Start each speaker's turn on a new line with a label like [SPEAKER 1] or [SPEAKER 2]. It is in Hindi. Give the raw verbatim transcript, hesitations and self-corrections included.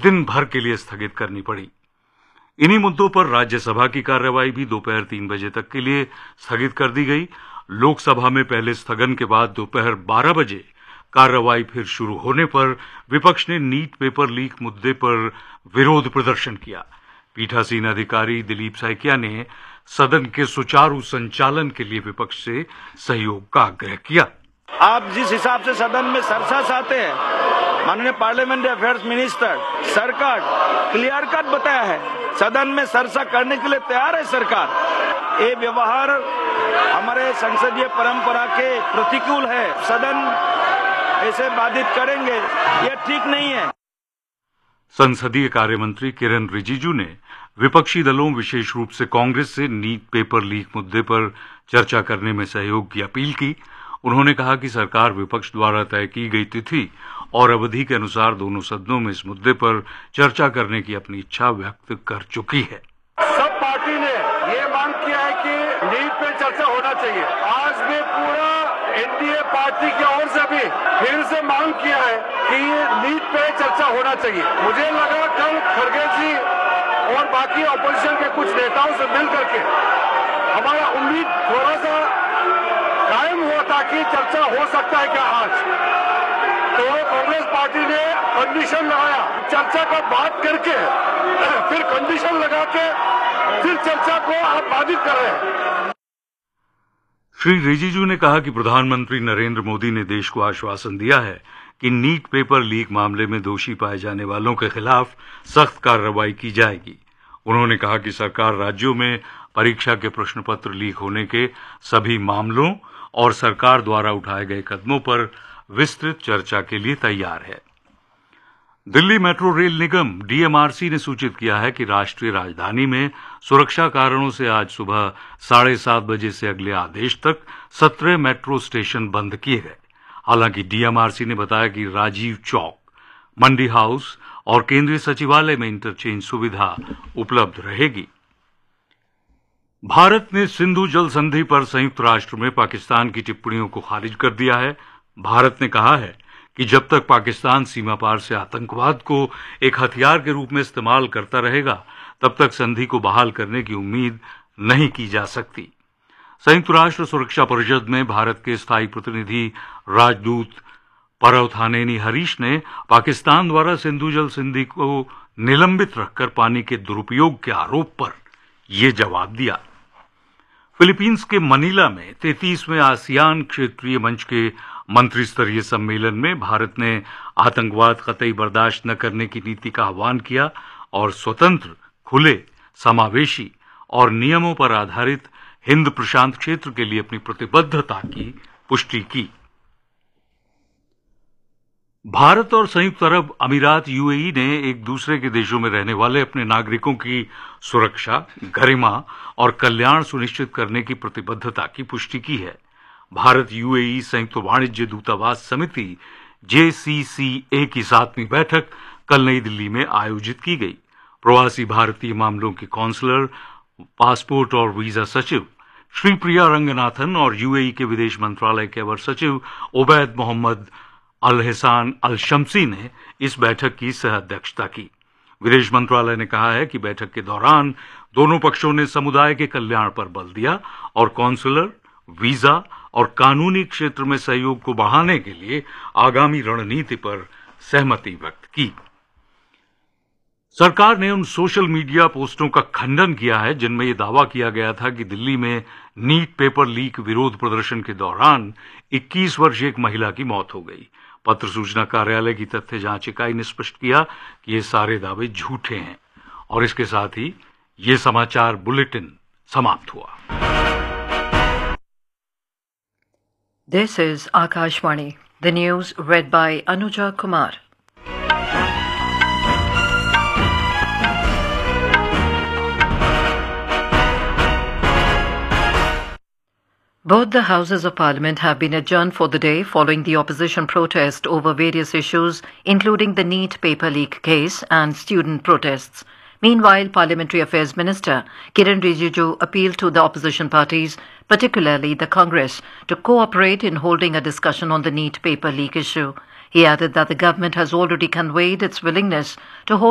[SPEAKER 1] दिन भर के लिए स्थगित करनी पड़ी। इन्हीं मुद्दों पर राज्यसभा की कार्यवाही भी दोपहर तीन बजे तक के लिए स्थगित कर दी गई। लोकसभा में पहले स्थगन के बाद दोपहर बारह बजे कार्यवाही फिर शुरू होने पर विपक्ष ने नीट पेपर लीक मुद्दे पर विरोध प्रदर्शन किया। पीठासीन अधिकारी दिलीप सैकिया ने सदन के सुचारू संचालन के लिए विपक्ष से सहयोग का आग्रह किया।
[SPEAKER 2] आप जिस हिसाब से सदन में सरसा चाहते हैं, माननीय पार्लियामेंट्री अफेयर्स मिनिस्टर, सरकार क्लियर कट बताया है, सदन में सरसा करने के लिए तैयार है सरकार। ये व्यवहार हमारे संसदीय परंपरा के प्रतिकूल है। सदन ऐसे बाधित करेंगे, ये ठीक नहीं है।
[SPEAKER 1] संसदीय कार्य मंत्री किरण रिजिजू ने विपक्षी दलों, विशेष रूप से कांग्रेस से नीट पेपर लीक मुद्दे पर चर्चा करने में सहयोग की अपील की। उन्होंने कहा कि सरकार विपक्ष द्वारा तय की गई तिथि और अवधि के अनुसार दोनों सदनों में इस मुद्दे पर चर्चा करने की अपनी इच्छा व्यक्त कर चुकी है।
[SPEAKER 3] सब पार्टी ने ये मांग किया है कि नीट पे चर्चा होना चाहिए। आज भी पूरा एनडीए पार्टी की ओर से भी फिर से मांग किया है कि नीट पे चर्चा होना चाहिए। मुझे लगा कल खड़गे जी और बाकी ऑपोजिशन के कुछ नेताओं से मिल करके हमारा उम्मीद थोड़ा सा कायम हुआ था कि चर्चा हो सकता है क्या आज। तो कांग्रेस पार्टी ने कंडीशन लगाया, चर्चा का बात करके फिर कंडीशन लगा के फिर चर्चा को आप बाधित कर रहे हैं।
[SPEAKER 1] श्री रिजिजू ने कहा कि प्रधानमंत्री नरेंद्र मोदी ने देश को आश्वासन दिया है कि नीट पेपर लीक मामले में दोषी पाए जाने वालों के खिलाफ सख्त कार्रवाई की जाएगी। उन्होंने कहा कि सरकार राज्यों में परीक्षा के प्रश्न पत्र लीक होने के सभी मामलों और सरकार द्वारा उठाए गए कदमों पर विस्तृत चर्चा के लिए तैयार है। दिल्ली मेट्रो रेल निगम डीएमआरसी ने सूचित किया है कि राष्ट्रीय राजधानी में सुरक्षा कारणों से आज सुबह साढ़े सात बजे से अगले आदेश तक सत्रह मेट्रो स्टेशन बंद किए गए। हालांकि डीएमआरसी ने बताया कि राजीव चौक, मंडी हाउस और केंद्रीय सचिवालय में इंटरचेंज सुविधा उपलब्ध रहेगी। भारत ने सिंधु जल संधि पर संयुक्त राष्ट्र में पाकिस्तान की टिप्पणियों को खारिज कर दिया है। भारत ने कहा है कि जब तक पाकिस्तान सीमा पार से आतंकवाद को एक हथियार के रूप में इस्तेमाल करता रहेगा, तब तक संधि को बहाल करने की उम्मीद नहीं की जा सकती। संयुक्त राष्ट्र सुरक्षा परिषद में भारत के स्थायी प्रतिनिधि राजदूत परवथानेनी हरीश ने पाकिस्तान द्वारा सिंधु जल संधि को निलंबित रखकर पानी के दुरुपयोग के आरोप पर यह जवाब दिया। फिलीपींस के मनीला में तैंतीसवें आसियान क्षेत्रीय मंच के मंत्री स्तरीय सम्मेलन में भारत ने आतंकवाद कतई बर्दाश्त न करने की नीति का आह्वान किया और स्वतंत्र, खुले, समावेशी और नियमों पर आधारित हिंद प्रशांत क्षेत्र के लिए अपनी प्रतिबद्धता की पुष्टि की। भारत और संयुक्त अरब अमीरात यूएई ने एक दूसरे के देशों में रहने वाले अपने नागरिकों की सुरक्षा, गरिमा और कल्याण सुनिश्चित करने की प्रतिबद्धता की पुष्टि की है। भारत यूएई संयुक्त वाणिज्य दूतावास समिति जेसीसीए की सातवीं बैठक कल नई दिल्ली में आयोजित की गई। प्रवासी भारतीय मामलों की काउंसलर, पासपोर्ट और वीजा सचिव श्री प्रिया रंगनाथन और यूएई के विदेश मंत्रालय के अवर सचिव उबैद मोहम्मद अल-हसान अल-शम्सी ने इस बैठक की सह अध्यक्षता की। विदेश मंत्रालय ने कहा है कि बैठक के दौरान दोनों पक्षों ने समुदाय के कल्याण पर बल दिया और कौंसुलर, वीजा और कानूनी क्षेत्र में सहयोग को बढ़ाने के लिए आगामी रणनीति पर सहमति व्यक्त की। सरकार ने उन सोशल मीडिया पोस्टों का खंडन किया है जिनमें यह दावा किया गया था कि दिल्ली में नीट पेपर लीक विरोध प्रदर्शन के दौरान इक्कीस वर्षीय एक महिला की मौत हो गई। पत्र सूचना कार्यालय की तथ्य जांच इकाई ने स्पष्ट किया कि ये सारे दावे झूठे हैं। और इसके साथ ही ये समाचार बुलेटिन समाप्त हुआ।
[SPEAKER 4] This is Akashvani. The news read by Anuja Kumar. Both the Houses of Parliament have been adjourned for the day following the opposition protest over various issues, including the NEET paper leak case and student protests. Meanwhile, Parliamentary Affairs Minister Kiren Rijiju appealed to the opposition parties, particularly the Congress, to cooperate in holding a discussion on the NEET paper leak issue. He added that the government has already conveyed its willingness to hold